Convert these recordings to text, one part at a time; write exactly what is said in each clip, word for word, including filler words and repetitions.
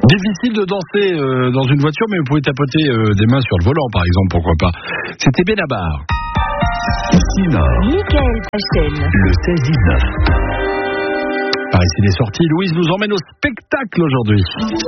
Difficile de danser euh, dans une voiture, mais vous pouvez tapoter euh, des mains sur le volant, par exemple, pourquoi pas. C'était Benabar. Nord. Michael Pachel. Le seize dix-neuf. Par ici les sorties, Louise nous emmène au spectacle aujourd'hui.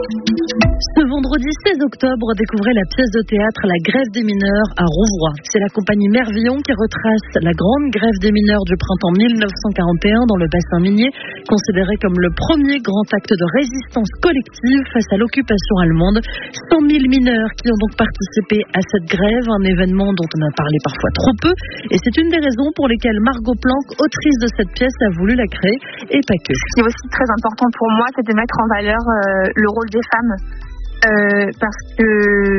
Ce vendredi seize octobre, découvrez la pièce de théâtre La Grève des mineurs à Rouvroy. C'est la compagnie Mervillon qui retrace la grande grève des mineurs du printemps mille neuf cent quarante et un dans le bassin minier, considéré comme le premier grand acte de résistance collective face à l'occupation allemande. cent mille mineurs qui ont donc participé à cette grève, un événement dont on a parlé parfois trop peu, et c'est une des raisons pour lesquelles Margot Planck, autrice de cette pièce, a voulu la créer, et pas que. Ce qui est aussi très important pour moi, c'est de mettre en valeur euh, le rôle des femmes. Euh, parce que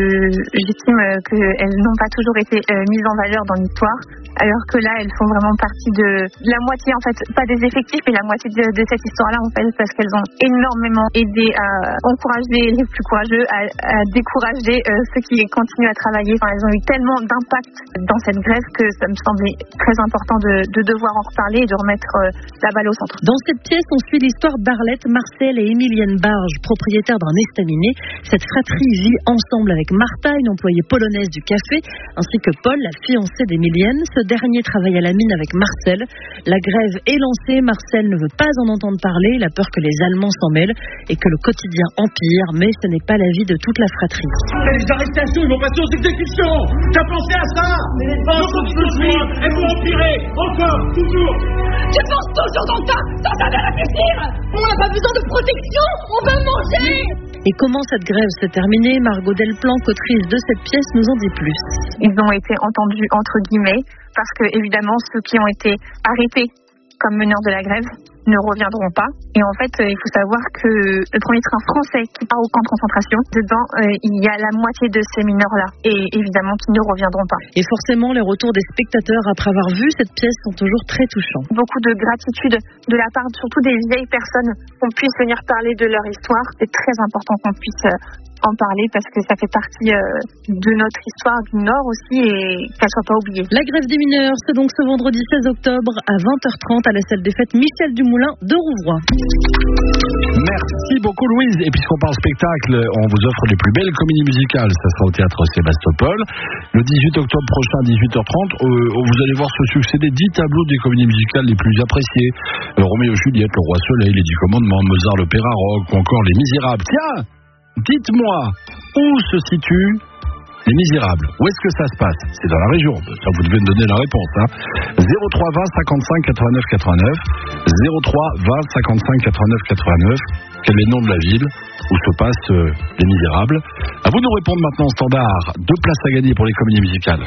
j'estime qu'elles n'ont pas toujours été euh, mises en valeur dans l'histoire, alors que là elles font vraiment partie de, de la moitié, en fait, pas des effectifs, mais la moitié de, de cette histoire-là, en fait, parce qu'elles ont énormément aidé à encourager les plus courageux, à, à décourager euh, ceux qui continuent à travailler. Enfin, elles ont eu tellement d'impact dans cette grève que ça me semblait très important de, de devoir en reparler et de remettre euh, la balle au centre. Dans cette pièce, on suit l'histoire d'Arlette, Marcel et Émilienne Barge, propriétaires d'un estaminet. Cette fratrie vit ensemble avec Martha, une employée polonaise du café, ainsi que Paul, la fiancée d'Émilienne. Ce dernier travaille à la mine avec Marcel. La grève est lancée, Marcel ne veut pas en entendre parler, il a peur que les Allemands s'en mêlent et que le quotidien empire, mais ce n'est pas l'avis de toute la fratrie. Les arrestations, ils vont passer aux exécutions. T'as pensé à ça? Mais les banques sont toujours, elles vont empirer, encore, toujours. Tu penses toujours dans ça, sans jamais réfléchir. On n'a pas besoin de protection, on veut manger. Et comment cette grève s'est terminée? Margot Delplanque, autrice de cette pièce, nous en dit plus. Ils ont été entendus entre guillemets parce que évidemment ceux qui ont été arrêtés comme meneurs de la grève ne reviendront pas. Et en fait, il faut savoir que le premier train français qui part au camp de concentration, dedans, euh, il y a la moitié de ces mineurs-là. Et évidemment, qui ne reviendront pas. Et forcément, les retours des spectateurs après avoir vu cette pièce sont toujours très touchants. Beaucoup de gratitude de la part surtout des vieilles personnes, qu'on puisse venir parler de leur histoire. C'est très important qu'on puisse euh, en parler parce que ça fait partie euh, de notre histoire du Nord aussi et qu'elle soit pas oubliée. La grève des mineurs, c'est donc ce vendredi seize octobre à vingt heures trente à la salle des fêtes Michel Dumoulin de Rouvroy. Merci beaucoup Louise. Et puisqu'on parle spectacle, on vous offre les plus belles comédies musicales. Ça sera au théâtre Sébastopol le dix-huit octobre prochain à dix-huit heures trente. Euh, vous allez voir se succéder dix tableaux des comédies musicales les plus appréciées. Euh, Roméo et Juliette, Le Roi Soleil, Les Dix Commandements, Mozart, l'Opéra Rock ou encore Les Misérables. Tiens, dites-moi où se situe Les Misérables. Où est-ce que ça se passe? C'est dans la région. Ça, vous devez me donner la réponse. Hein. zéro trois vingt cinquante-cinq quatre-vingt-neuf quatre-vingt-neuf. zéro trois vingt cinquante-cinq quatre-vingt-neuf quatre-vingt-neuf. Quel est le nom de la ville où se passent euh, Les Misérables? À vous de nous répondre maintenant au standard. Deux places à gagner pour les comédies musicales.